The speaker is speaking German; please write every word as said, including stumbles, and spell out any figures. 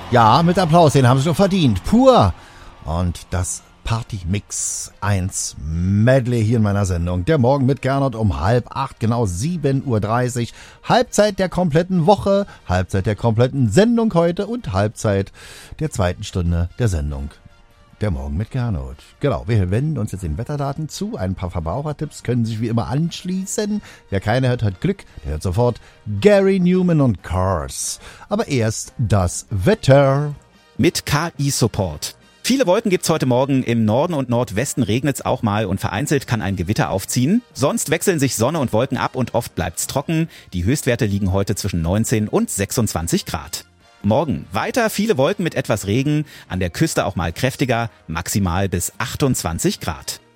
Ja, mit Applaus, den haben sie doch verdient. Pur. Und das Party Mix eins Medley hier in meiner Sendung. Der Morgen mit Gernot um halb acht, genau sieben Uhr dreißig. Halbzeit der kompletten Woche, Halbzeit der kompletten Sendung heute und Halbzeit der zweiten Stunde der Sendung. Der Morgen mit Gernot. Genau, wir wenden uns jetzt den Wetterdaten zu. Ein paar Verbrauchertipps können sich wie immer anschließen. Wer keine hört, hat Glück. Der hört sofort Gary Newman und Cars. Aber erst das Wetter. Mit K I-Support. Viele Wolken gibt's heute Morgen. Im Norden und Nordwesten regnet's auch mal und vereinzelt kann ein Gewitter aufziehen. Sonst wechseln sich Sonne und Wolken ab und oft bleibt's trocken. Die Höchstwerte liegen heute zwischen neunzehn und sechsundzwanzig Grad. Morgen weiter viele Wolken mit etwas Regen, an der Küste auch mal kräftiger, maximal bis achtundzwanzig Grad.